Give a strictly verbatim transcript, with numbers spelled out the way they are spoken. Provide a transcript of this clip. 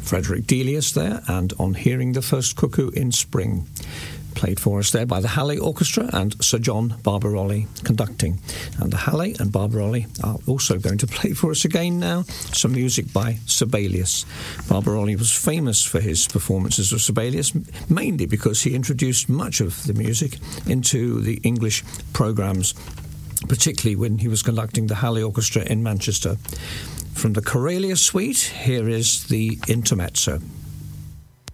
Frederick Delius there, and On Hearing the First Cuckoo in Spring. Played for us there by the Halle Orchestra and Sir John Barbaroli conducting. And the Halle and Barbaroli are also going to play for us again now some music by Sibelius. Barbaroli was famous for his performances of Sibelius, mainly because he introduced much of the music into the English programmes, particularly when he was conducting the Halle Orchestra in Manchester. From the Corelia Suite, here is the Intermezzo.